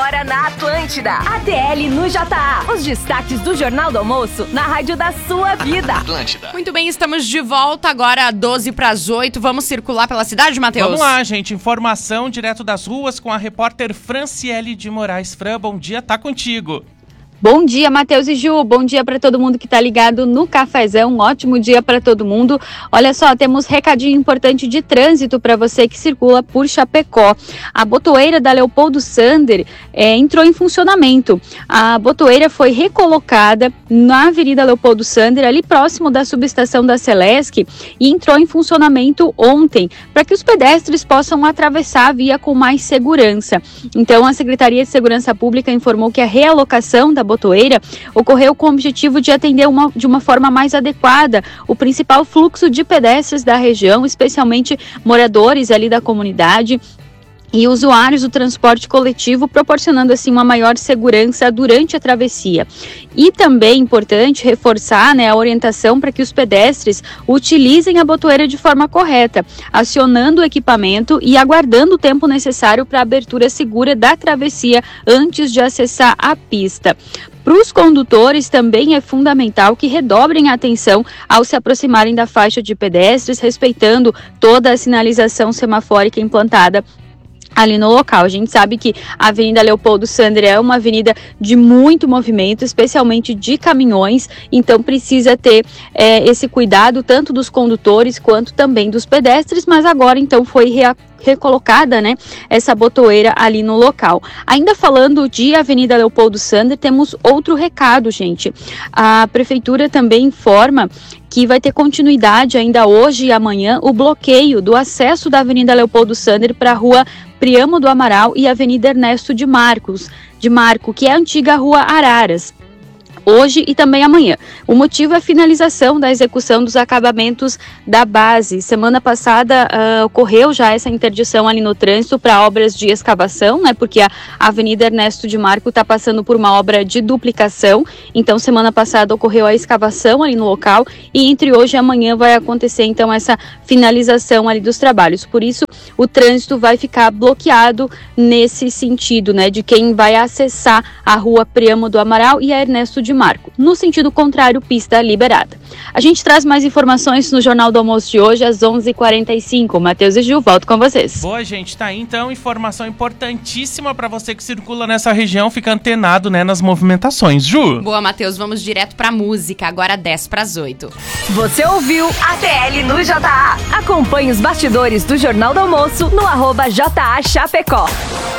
agora na Atlântida. ATL no JA. Os destaques do Jornal do Almoço na rádio da sua vida. Atlântida. Muito bem, estamos de volta agora, 7:12. Vamos circular pela cidade, Matheus? Vamos lá, gente. Informação direto das ruas com a repórter Franciele de Moraes. Fran, bom dia, tá contigo. Bom dia, Matheus e Ju. Bom dia para todo mundo que está ligado no Cafezão. Um ótimo dia para todo mundo. Olha só, temos recadinho importante de trânsito para você que circula por Chapecó. A botoeira da Leopoldo Sander entrou em funcionamento. A botoeira foi recolocada na Avenida Leopoldo Sander, ali próximo da subestação da Celesc, e entrou em funcionamento ontem, para que os pedestres possam atravessar a via com mais segurança. Então, a Secretaria de Segurança Pública informou que a realocação da botoeira ocorreu com o objetivo de atender de uma forma mais adequada o principal fluxo de pedestres da região, especialmente moradores ali da comunidade e usuários do transporte coletivo, proporcionando assim uma maior segurança durante a travessia. E também é importante reforçar, a orientação para que os pedestres utilizem a botoeira de forma correta, acionando o equipamento e aguardando o tempo necessário para a abertura segura da travessia antes de acessar a pista. Para os condutores também é fundamental que redobrem a atenção ao se aproximarem da faixa de pedestres, respeitando toda a sinalização semafórica implantada ali no local. A gente sabe que a Avenida Leopoldo Sander é uma avenida de muito movimento, especialmente de caminhões, então precisa ter esse cuidado tanto dos condutores quanto também dos pedestres, mas agora então foi recolocada, essa botoeira ali no local. Ainda falando de Avenida Leopoldo Sander, temos outro recado, gente. A Prefeitura também informa que vai ter continuidade ainda hoje e amanhã o bloqueio do acesso da Avenida Leopoldo Sander para a Rua Priamo do Amaral e Avenida Ernesto de Marco, que é a antiga Rua Araras, hoje e também amanhã. O motivo é a finalização da execução dos acabamentos da base. Semana passada ocorreu já essa interdição ali no trânsito para obras de escavação, porque a Avenida Ernesto de Marco está passando por uma obra de duplicação. Então, semana passada ocorreu a escavação ali no local e entre hoje e amanhã vai acontecer então essa finalização ali dos trabalhos. Por isso, o trânsito vai ficar bloqueado nesse sentido, de quem vai acessar a Rua Priamo do Amaral e a Ernesto de Marco. No sentido contrário, pista liberada. A gente traz mais informações no Jornal do Almoço de hoje às 11h45. Matheus e Gil, volto com vocês. Boa, gente, tá aí então, informação importantíssima para você que circula nessa região, fica antenado, nas movimentações. Ju? Boa, Matheus, vamos direto pra música, agora 7:10. Você ouviu ATL no JA. Acompanhe os bastidores do Jornal do Almoço no @JA Chapecó.